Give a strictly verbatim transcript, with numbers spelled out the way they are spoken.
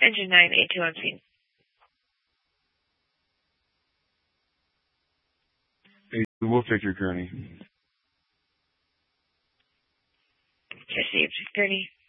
Engine nine eight two on scene. Hey, we'll take your Gurney. Received. Gurney.